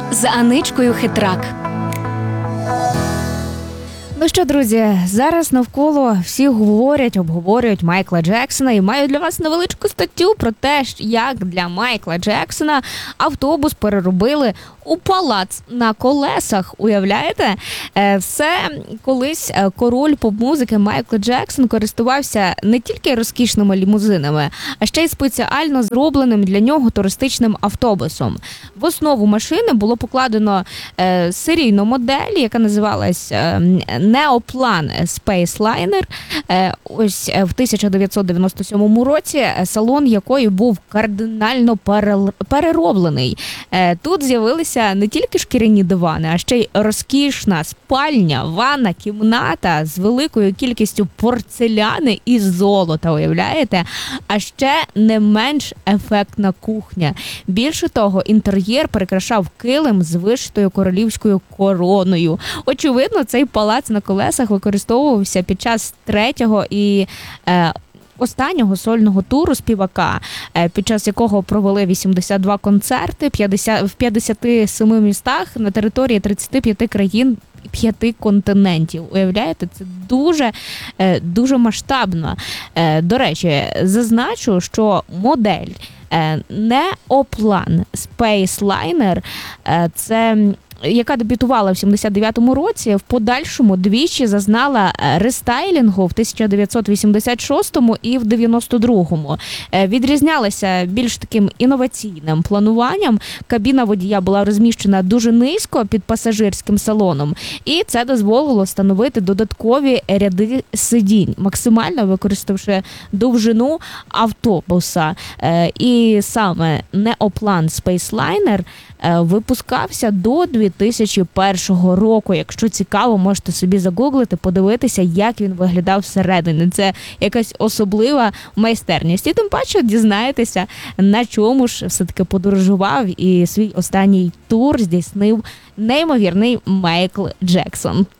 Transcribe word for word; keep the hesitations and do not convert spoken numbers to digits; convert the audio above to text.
з Аничкою Хитрак. Ну що, друзі, зараз навколо всі говорять, обговорюють Майкла Джексона і маю для вас невеличку статтю про те, як для Майкла Джексона автобус переробили у палац на колесах. Уявляєте? Все колись король поп-музики Майкл Джексон користувався не тільки розкішними лімузинами, а ще й спеціально зробленим для нього туристичним автобусом. В основу машини було покладено серійну модель, яка називалась Неоплан Спейслайнер. Ось в тисяча дев'ятсот дев'яносто сьомому році салон якої був кардинально перероблений. Тут з'явилися не тільки шкіряні дивани, а ще й розкішна спальня, ванна, кімната з великою кількістю порцеляни і золота, уявляєте? А ще не менш ефектна кухня. Більше того, інтер'єр прикрашав килим з вишитою королівською короною. Очевидно, цей палац на колесах використовувався під час третього і е, останнього сольного туру співака, під час якого провели вісімдесят два концерти в п'ятдесяти семи містах на території тридцяти п'яти країн, п'яти континентів. Уявляєте, це дуже, дуже масштабно. До речі, зазначу, що модель Неоплан Спейслайнер, це яка дебютувала в сімдесят дев'ятому році, в подальшому двічі зазнала рестайлінгу в тисяча дев'ятсот вісімдесят шостому і в дев'яносто другому. Відрізнялася більш таким інноваційним плануванням. Кабіна водія була розміщена дуже низько під пасажирським салоном, і це дозволило встановити додаткові ряди сидінь, максимально використавши довжину автобуса. І саме Неоплан Спейслайнер випускався до дві тисячі першого року. Якщо цікаво, можете собі загуглити, подивитися, як він виглядав всередині. Це якась особлива майстерність. І тим паче дізнаєтеся, на чому ж все-таки подорожував і свій останній тур здійснив неймовірний Майкл Джексон.